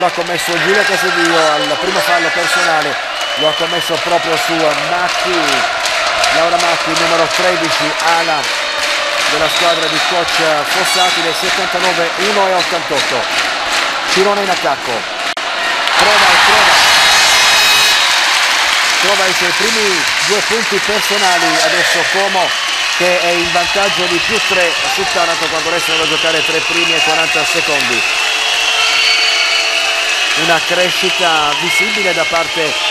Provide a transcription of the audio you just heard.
Ha commesso Giulio Casadio al primo fallo personale, lo ha commesso proprio su Macchi, Laura Macchi, numero 13, ala della squadra di coach Fossati, del 79-1-88. Cirone in attacco, trova i suoi primi 2 punti personali, adesso Como che è in vantaggio di +3 su Taranto quando restano da giocare 3 primi e 40 secondi. Una crescita visibile da parte